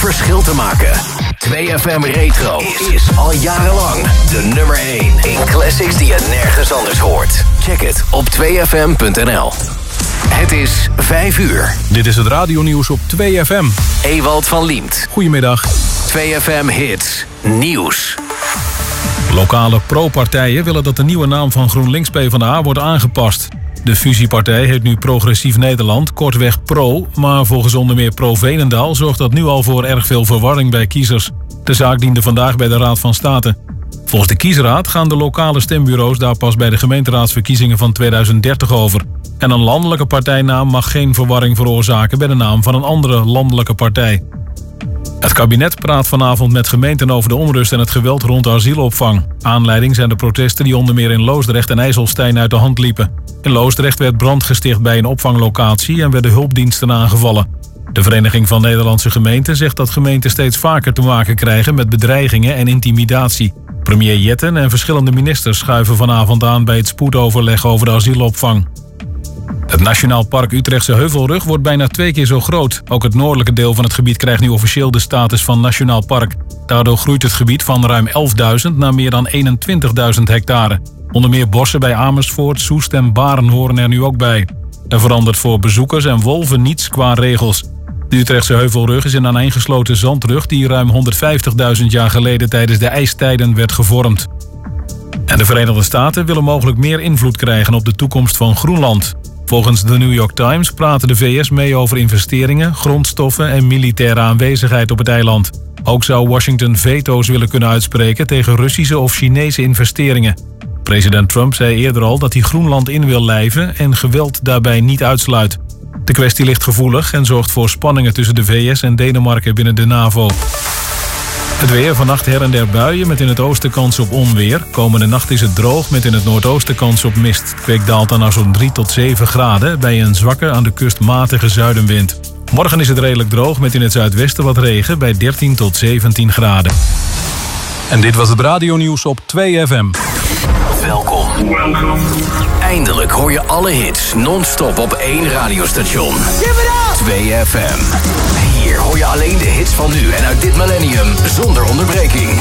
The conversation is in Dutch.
verschil te maken. 2FM Retro is al jarenlang de nummer 1 in classics die je nergens anders hoort. Check het op 2fm.nl. Het is 5 uur. Dit is het radionieuws op 2FM. Ewald van Liemt. Goedemiddag. 2FM Hits Nieuws. Lokale pro-partijen willen dat de nieuwe naam van GroenLinks PvdA wordt aangepast. De fusiepartij heet nu Progressief Nederland, kortweg PRO... maar volgens onder meer Pro-Veenendaal zorgt dat nu al voor erg veel verwarring bij kiezers. De zaak diende vandaag bij de Raad van State. Volgens de kiesraad gaan de lokale stembureaus daar pas bij de gemeenteraadsverkiezingen van 2030 over. En een landelijke partijnaam mag geen verwarring veroorzaken bij de naam van een andere landelijke partij. Het kabinet praat vanavond met gemeenten over de onrust en het geweld rond de asielopvang. Aanleiding zijn de protesten die onder meer in Loosdrecht en IJsselstein uit de hand liepen. In Loosdrecht werd brand gesticht bij een opvanglocatie en werden hulpdiensten aangevallen. De Vereniging van Nederlandse Gemeenten zegt dat gemeenten steeds vaker te maken krijgen met bedreigingen en intimidatie. Premier Jetten en verschillende ministers schuiven vanavond aan bij het spoedoverleg over de asielopvang. Het Nationaal Park Utrechtse Heuvelrug wordt bijna 2 keer zo groot. Ook het noordelijke deel van het gebied krijgt nu officieel de status van Nationaal Park. Daardoor groeit het gebied van ruim 11.000 naar meer dan 21.000 hectare. Onder meer bossen bij Amersfoort, Soest en Baren horen er nu ook bij. Er verandert voor bezoekers en wolven niets qua regels. De Utrechtse Heuvelrug is een aaneengesloten zandrug die ruim 150.000 jaar geleden tijdens de ijstijden werd gevormd. En de Verenigde Staten willen mogelijk meer invloed krijgen op de toekomst van Groenland. Volgens de New York Times praten de VS mee over investeringen, grondstoffen en militaire aanwezigheid op het eiland. Ook zou Washington veto's willen kunnen uitspreken tegen Russische of Chinese investeringen. President Trump zei eerder al dat hij Groenland in wil lijven en geweld daarbij niet uitsluit. De kwestie ligt gevoelig en zorgt voor spanningen tussen de VS en Denemarken binnen de NAVO. Het weer, vannacht her en der buien met in het oosten kans op onweer. Komende nacht is het droog met in het noordoosten kans op mist. Het kwik daalt dan naar zo'n 3 tot 7 graden bij een zwakke aan de kust matige zuidenwind. Morgen is het redelijk droog met in het zuidwesten wat regen bij 13 tot 17 graden. En dit was het radionieuws op 2FM. Welkom. Eindelijk hoor je alle hits non-stop op 1 radiostation. 2FM. Hier hoor je alleen de hits van nu en uit dit millennium zonder onderbreking.